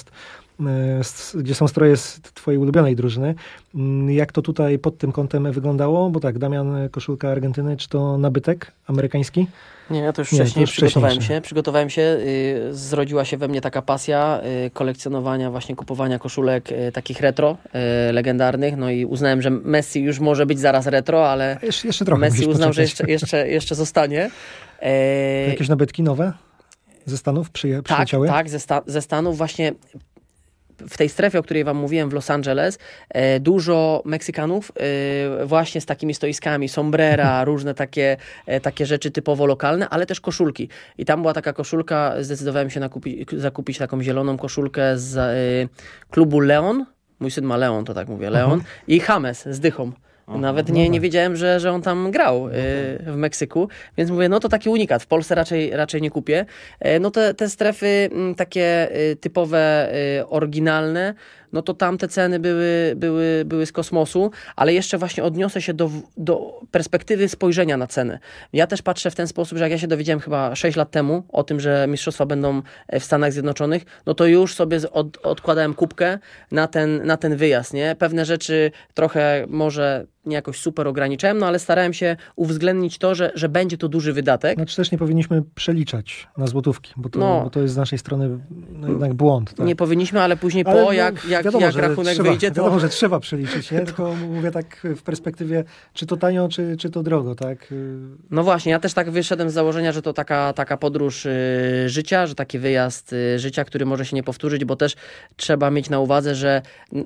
gdzie są stroje z twojej ulubionej drużyny. Jak to tutaj pod tym kątem wyglądało? Bo tak, Damian, koszulka Argentyny, czy to nabytek amerykański? Nie, ja to już przygotowałem się. Zrodziła się we mnie taka pasja kolekcjonowania, właśnie kupowania koszulek takich retro, legendarnych. No i uznałem, że Messi już może być zaraz retro, ale jeszcze trochę Messi uznał, że jeszcze zostanie. Jakieś nabytki nowe ze Stanów przyleciały? Tak, ze Stanów właśnie. W tej strefie, o której wam mówiłem, w Los Angeles, dużo Meksykanów właśnie z takimi stoiskami, sombrera, różne takie rzeczy typowo lokalne, ale też koszulki. I tam była taka koszulka, zdecydowałem się zakupić taką zieloną koszulkę z klubu Leon. Mój syn ma Leon, to tak mówię, Leon. I James z dychą. Nawet nie wiedziałem, że on tam grał w Meksyku, więc mówię, to taki unikat. W Polsce raczej nie kupię. Te strefy takie typowe, oryginalne, no to tam te ceny były z kosmosu, ale jeszcze właśnie odniosę się do perspektywy spojrzenia na cenę. Ja też patrzę w ten sposób, że jak ja się dowiedziałem chyba 6 lat temu o tym, że mistrzostwa będą w Stanach Zjednoczonych, no to już sobie odkładałem kubkę na ten wyjazd, nie? Pewne rzeczy trochę może nie jakoś super ograniczałem, ale starałem się uwzględnić to, że będzie to duży wydatek. Znaczy też nie powinniśmy przeliczać na złotówki, bo to jest z naszej strony jednak błąd. Tak? Nie powinniśmy, ale później jak rachunek wyjdzie, to... Wiadomo, że trzeba przeliczyć, nie? Tylko mówię tak w perspektywie, czy to tanio, czy to drogo, tak? No właśnie, ja też tak wyszedłem z założenia, że to taka podróż życia, że taki wyjazd życia, który może się nie powtórzyć, bo też trzeba mieć na uwadze, że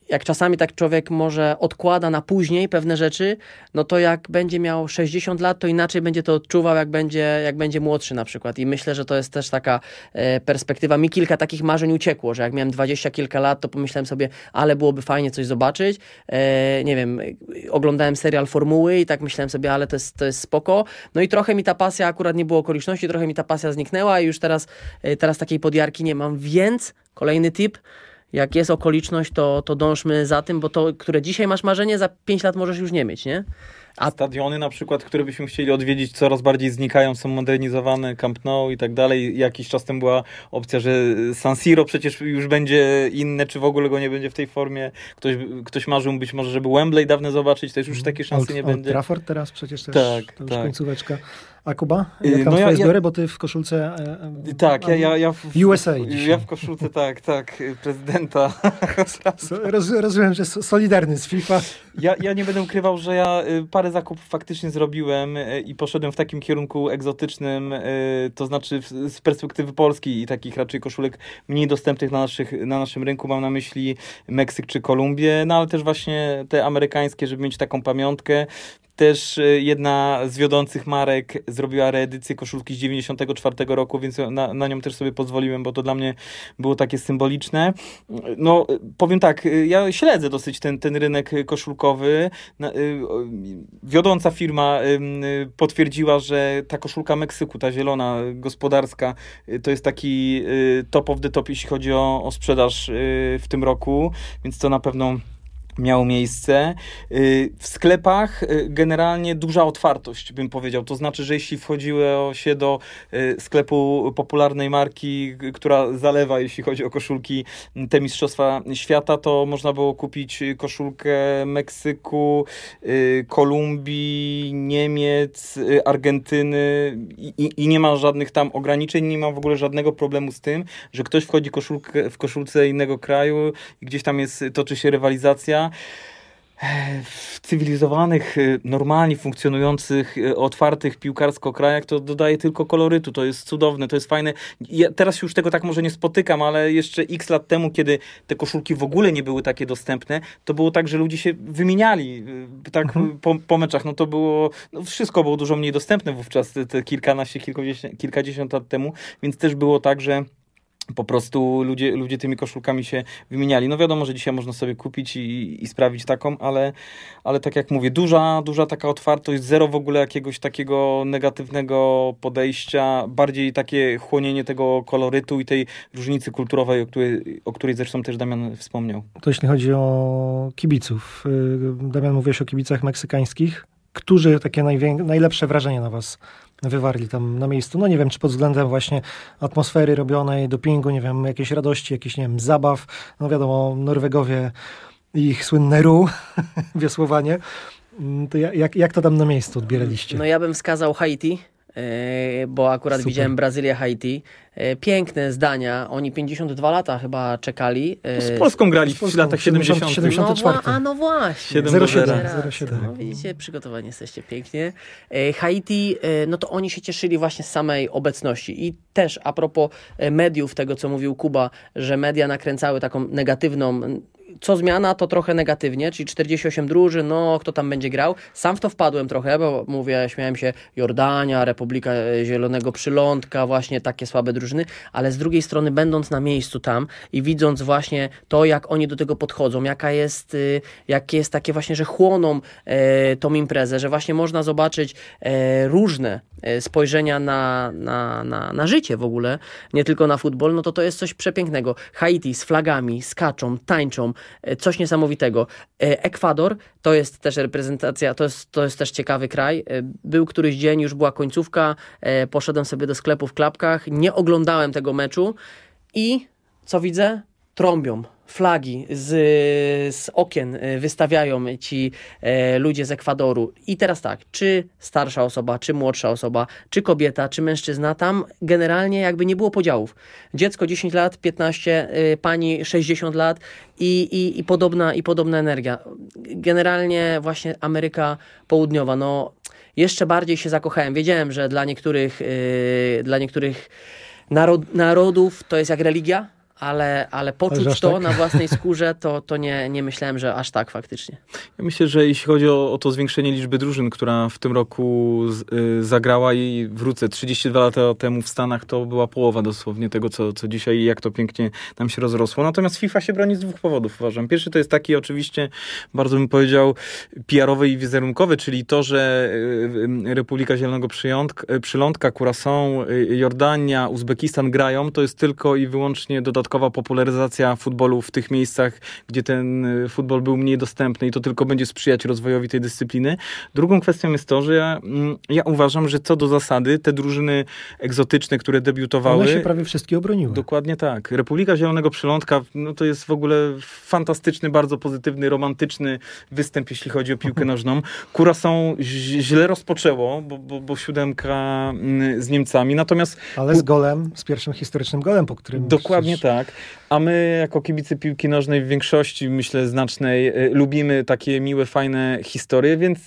jak czasami tak człowiek może odkłada na później pewne rzeczy, no to jak będzie miał 60 lat, to inaczej będzie to odczuwał, jak będzie młodszy na przykład. I myślę, że to jest też taka perspektywa. Mi kilka takich marzeń uciekło, że jak miałem 20 kilka lat, to pomyślałem sobie, ale byłoby fajnie coś zobaczyć. Nie wiem, oglądałem serial Formuły i tak myślałem sobie, ale to jest spoko. No i trochę mi ta pasja, akurat nie było okoliczności, trochę mi ta pasja zniknęła i już teraz takiej podjarki nie mam, więc kolejny tip, jak jest okoliczność, to dążmy za tym, bo to, które dzisiaj masz marzenie, za 5 lat możesz już nie mieć, nie? A stadiony na przykład, które byśmy chcieli odwiedzić, coraz bardziej znikają, są modernizowane, Camp Nou i tak dalej. Jakiś czas temu była opcja, że San Siro przecież już będzie inne, czy w ogóle go nie będzie w tej formie. Ktoś marzył być może, żeby Wembley dawne zobaczyć, też już takiej szansy nie będzie. Trafford teraz przecież też, tak, to już tak. Końcóweczka. A Kuba? Jak tam twoje zbiory, bo ty w koszulce... Tak, ja USA dzisiaj. Ja w koszulce, tak, prezydenta. Rozumiem, że solidarny z FIFA. Ja nie będę ukrywał, że ja parę zakupów faktycznie zrobiłem i poszedłem w takim kierunku egzotycznym, to znaczy z perspektywy Polski i takich raczej koszulek mniej dostępnych na naszym rynku. Mam na myśli Meksyk czy Kolumbię, no ale też właśnie te amerykańskie, żeby mieć taką pamiątkę. Też jedna z wiodących marek zrobiła reedycję koszulki z 94 roku, więc na nią też sobie pozwoliłem, bo to dla mnie było takie symboliczne. No, powiem tak, ja śledzę dosyć ten rynek koszulkowy. Wiodąca firma potwierdziła, że ta koszulka Meksyku, ta zielona, gospodarska, to jest taki top of the top, jeśli chodzi o sprzedaż w tym roku, więc to na pewno miało miejsce. W sklepach generalnie duża otwartość, bym powiedział. To znaczy, że jeśli wchodziło się do sklepu popularnej marki, która zalewa, jeśli chodzi o koszulki, te Mistrzostwa Świata, to można było kupić koszulkę Meksyku, Kolumbii, Niemiec, Argentyny i nie ma żadnych tam ograniczeń, nie ma w ogóle żadnego problemu z tym, że ktoś wchodzi w koszulce innego kraju i gdzieś tam toczy się rywalizacja. W cywilizowanych, normalnie funkcjonujących, otwartych piłkarsko krajach to dodaje tylko kolorytu, to jest cudowne, to jest fajne. Ja teraz już tego tak może nie spotykam, ale jeszcze x lat temu, kiedy te koszulki w ogóle nie były takie dostępne, to było tak, że ludzie się wymieniali tak po meczach, no to było, wszystko było dużo mniej dostępne wówczas, te kilkanaście, kilkadziesiąt lat temu, więc też było tak, że po prostu ludzie tymi koszulkami się wymieniali. No wiadomo, że dzisiaj można sobie kupić i sprawić taką, ale tak jak mówię, duża taka otwartość, zero w ogóle jakiegoś takiego negatywnego podejścia, bardziej takie chłonienie tego kolorytu i tej różnicy kulturowej, o której zresztą też Damian wspomniał. To jeśli chodzi o kibiców. Damian, mówiłeś o kibicach meksykańskich. Którzy takie najlepsze wrażenie na was wywarli tam na miejscu? No nie wiem, czy pod względem właśnie atmosfery robionej, dopingu, nie wiem, jakiejś radości, jakichś, nie wiem, zabaw. No wiadomo, Norwegowie i ich słynne ru, wiosłowanie. To jak to tam na miejscu odbieraliście? No ja bym wskazał Haiti, bo akurat Super. widziałem Brazylię, Haiti. Piękne zdania. Oni 52 lata chyba czekali. Z Polską grali w latach 70. 74. No właśnie. 07. No widzicie, przygotowani jesteście pięknie. Haiti, no to oni się cieszyli właśnie z samej obecności. I też a propos mediów, tego co mówił Kuba, że media nakręcały taką negatywną, co zmiana, to trochę negatywnie, czyli 48 drużyn, no kto tam będzie grał. Sam w to wpadłem trochę, bo mówię, śmiałem się, Jordania, Republika Zielonego Przylądka, właśnie takie słabe drużyny, ale z drugiej strony będąc na miejscu tam i widząc właśnie to, jak oni do tego podchodzą, jakie jest takie właśnie, że chłoną tą imprezę, że właśnie można zobaczyć różne spojrzenia na życie w ogóle, nie tylko na futbol, no to jest coś przepięknego. Haiti z flagami, skaczą, tańczą, coś niesamowitego. Ekwador to jest też reprezentacja, to jest też ciekawy kraj. Był któryś dzień, już była końcówka, poszedłem sobie do sklepu w klapkach, nie oglądałem tego meczu i co widzę? Trąbią. Flagi z okien wystawiają ci ludzie z Ekwadoru. I teraz tak, czy starsza osoba, czy młodsza osoba, czy kobieta, czy mężczyzna, tam generalnie jakby nie było podziałów. Dziecko 10 lat, 15, pani 60 lat i podobna energia. Generalnie właśnie Ameryka Południowa, no jeszcze bardziej się zakochałem. Wiedziałem, że dla niektórych narodów to jest jak religia, ale poczuć to na własnej skórze, to nie myślałem, że aż tak faktycznie. Ja myślę, że jeśli chodzi o to zwiększenie liczby drużyn, która w tym roku zagrała i wrócę, 32 lata temu w Stanach to była połowa dosłownie tego, co dzisiaj i jak to pięknie nam się rozrosło. Natomiast FIFA się broni z 2 powodów, uważam. Pierwszy to jest taki oczywiście, bardzo bym powiedział, PR-owy i wizerunkowy, czyli to, że Republika Zielonego Przylądka, Curaçao, Jordania, Uzbekistan grają, to jest tylko i wyłącznie dodatkowa popularyzacja futbolu w tych miejscach, gdzie ten futbol był mniej dostępny i to tylko będzie sprzyjać rozwojowi tej dyscypliny. Drugą kwestią jest to, że ja uważam, że co do zasady te drużyny egzotyczne, które debiutowały... One się prawie wszystkie obroniły. Dokładnie tak. Republika Zielonego Przylądka, no to jest w ogóle fantastyczny, bardzo pozytywny, romantyczny występ, jeśli chodzi o piłkę nożną. Curaçao źle rozpoczęło, bo 7 z Niemcami, natomiast... Ale z golem, z pierwszym historycznym golem, po którym... Dokładnie tak. A my jako kibice piłki nożnej w większości, myślę, znacznej, lubimy takie miłe, fajne historie, więc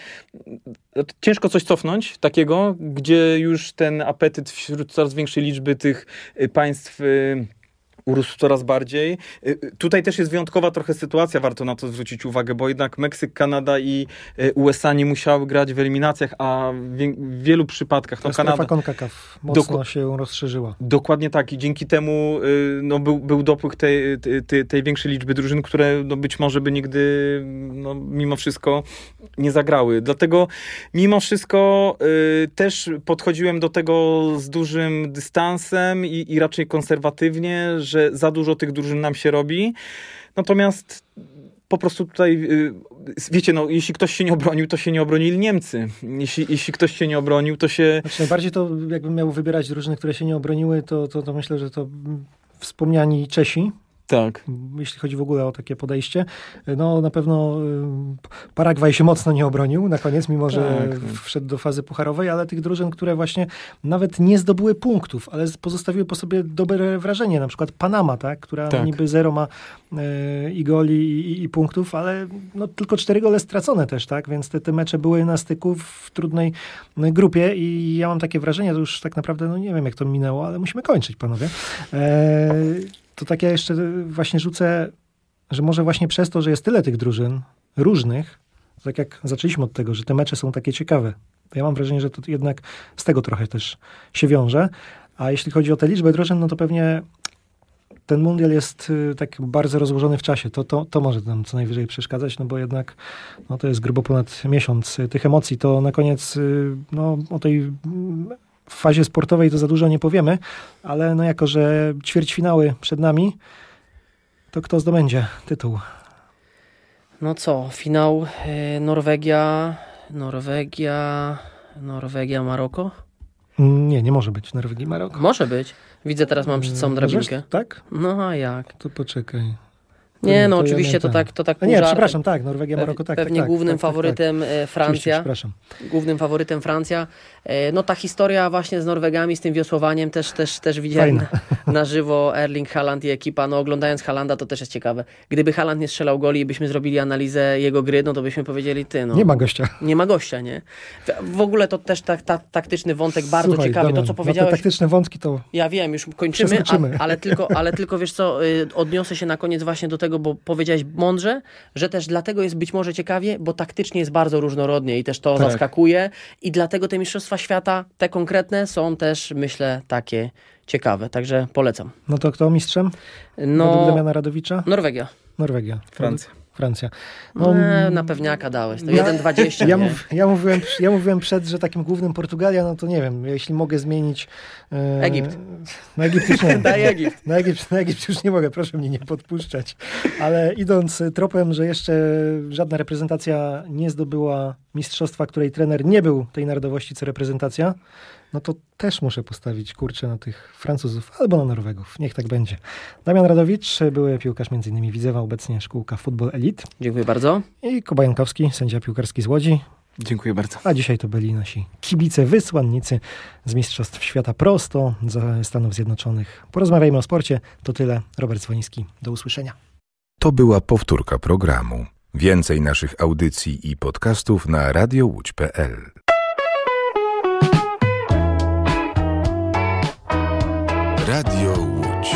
ciężko coś cofnąć takiego, gdzie już ten apetyt wśród coraz większej liczby tych państw urósł coraz bardziej. Tutaj też jest wyjątkowa trochę sytuacja, warto na to zwrócić uwagę, bo jednak Meksyk, Kanada i USA nie musiały grać w eliminacjach, a w wielu przypadkach... To strefa CONCACAF mocno się rozszerzyła. Dokładnie tak i dzięki temu był dopływ tej większej liczby drużyn, które być może by nigdy mimo wszystko nie zagrały. Dlatego mimo wszystko też podchodziłem do tego z dużym dystansem i raczej konserwatywnie, że za dużo tych drużyn nam się robi. Natomiast po prostu tutaj, wiecie, jeśli ktoś się nie obronił, to się nie obronili Niemcy. Jeśli ktoś się nie obronił, to się... Znaczy, najbardziej to, jakbym miał wybierać drużyny, które się nie obroniły, to myślę, że to wspomniani Czesi. Tak. Jeśli chodzi w ogóle o takie podejście. Na pewno Paragwaj się mocno nie obronił na koniec, mimo że wszedł do fazy pucharowej, ale tych drużyn, które właśnie nawet nie zdobyły punktów, ale pozostawiły po sobie dobre wrażenie. Na przykład Panama, która niby 0 ma i goli i punktów, ale tylko 4 gole stracone też, tak? Więc te mecze były na styku w trudnej grupie i ja mam takie wrażenie, to już tak naprawdę, nie wiem jak to minęło, ale musimy kończyć, panowie. To tak ja jeszcze właśnie rzucę, że może właśnie przez to, że jest tyle tych drużyn różnych, tak jak zaczęliśmy od tego, że te mecze są takie ciekawe, to ja mam wrażenie, że to jednak z tego trochę też się wiąże. A jeśli chodzi o tę liczbę drużyn, to pewnie ten mundial jest tak bardzo rozłożony w czasie. To może nam co najwyżej przeszkadzać, bo jednak to jest grubo ponad miesiąc tych emocji. To na koniec o tej... W fazie sportowej to za dużo nie powiemy, ale jako, że ćwierćfinały przed nami, to kto zdobędzie tytuł? Finał Norwegia, Maroko? Nie może być Norwegii, Maroko. Może być. Widzę, teraz mam przed sobą drabinkę. Tak? No a jak? To poczekaj. Oczywiście to tak pół nie, przepraszam, Norwegia, Maroko, tak. Pewnie głównym faworytem Francja. Przepraszam. Głównym faworytem Francja. Ta historia właśnie z Norwegami, z tym wiosłowaniem też widziałem na żywo. Erling Haaland i ekipa. Oglądając Haalanda to też jest ciekawe. Gdyby Haaland nie strzelał goli i byśmy zrobili analizę jego gry, to byśmy powiedzieli nie ma gościa. Nie ma gościa, nie? W ogóle to też taktyczny wątek bardzo ciekawy. Damian, to co powiedziałeś. Te taktyczne wątki to... Ja wiem, już kończymy, ale tylko wiesz co, odniosę się na koniec właśnie do tego, bo powiedziałeś mądrze, że też dlatego jest być może ciekawie, bo taktycznie jest bardzo różnorodnie i też to zaskakuje i dlatego te mistrzostwa świata, te konkretne są też, myślę, takie ciekawe. Także polecam. To kto mistrzem? Według Damiana Radowicza? Norwegia. Francja. Na pewniaka dałeś. To 1,20. Ja mówiłem że takim głównym Portugalia, to nie wiem, jeśli mogę zmienić... Egipt. Na Egipt już nie. Daj Egipt. Na Egipt już nie mogę, proszę mnie nie podpuszczać. Ale idąc tropem, że jeszcze żadna reprezentacja nie zdobyła mistrzostwa, której trener nie był tej narodowości, co reprezentacja, to też muszę postawić na tych Francuzów albo na Norwegów. Niech tak będzie. Damian Radowicz, były piłkarz m.in. Widzewa, obecnie szkółka Football Elite. Dziękuję bardzo. I Kuba Jankowski, sędzia piłkarski z Łodzi. Dziękuję bardzo. A dzisiaj to byli nasi kibice, wysłannicy z Mistrzostw Świata prosto ze Stanów Zjednoczonych. Porozmawiajmy o sporcie. To tyle. Robert Swoniński. Do usłyszenia. To była powtórka programu. Więcej naszych audycji i podcastów na radiołódź.pl. Radio